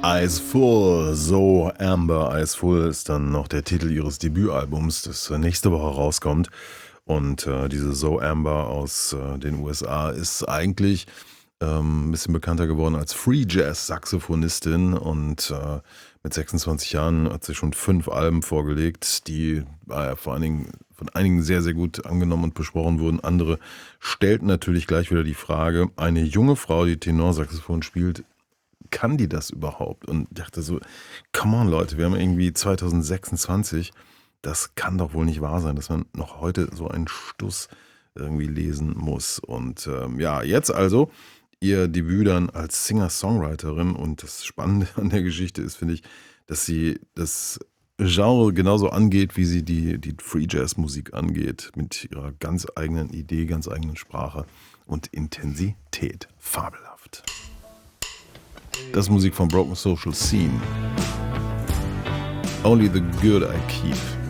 Eyes Full, so Amber Eyes Full ist dann noch der Titel ihres Debütalbums, das nächste Woche rauskommt. Und diese So Amber aus den USA ist eigentlich ein bisschen bekannter geworden als Free Jazz Saxophonistin und mit 26 Jahren hat sie schon 5 Alben vorgelegt, die vor allen Dingen von einigen sehr, sehr gut angenommen und besprochen wurden. Andere stellten natürlich gleich wieder die Frage, eine junge Frau, die Tenorsaxophon spielt, kann die das überhaupt? Und ich dachte so, come on Leute, wir haben irgendwie 2026, das kann doch wohl nicht wahr sein, dass man noch heute so einen Stuss irgendwie lesen muss. Und ja, jetzt also ihr Debüt dann als Singer-Songwriterin. Und das Spannende an der Geschichte ist, finde ich, dass sie das Genre genauso angeht, wie sie die Free Jazz Musik angeht, mit ihrer ganz eigenen Idee, ganz eigenen Sprache und Intensität. Fabelhaft. Das ist Musik von Broken Social Scene. Only the good I keep.